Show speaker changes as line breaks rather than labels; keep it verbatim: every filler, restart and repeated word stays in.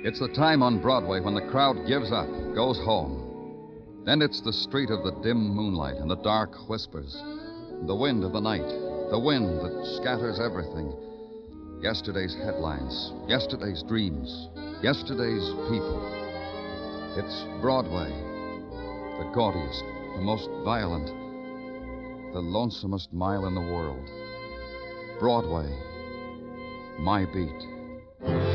It's the time on Broadway when the crowd gives up, goes home. Then it's the street of the dim moonlight and the dark whispers, the wind of the night, the wind that scatters everything. Yesterday's headlines, yesterday's dreams, yesterday's people. It's Broadway, the gaudiest, the most violent, the lonesomest mile in the world. Broadway, my beat.